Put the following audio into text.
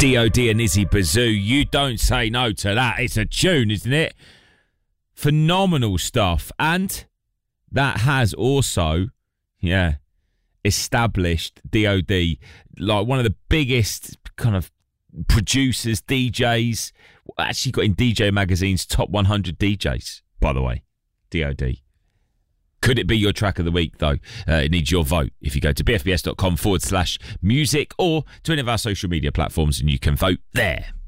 D.O.D. and Izzy Bazoo, you don't say no to that. It's a tune, isn't it? Phenomenal stuff. And that has also, established D.O.D. like one of the biggest kind of producers, DJs. Actually got in DJ Magazine's top 100 DJs, by the way. D.O.D. Could it be your track of the week, though? It needs your vote. If you go to bfbs.com/music or to any of our social media platforms and you can vote there.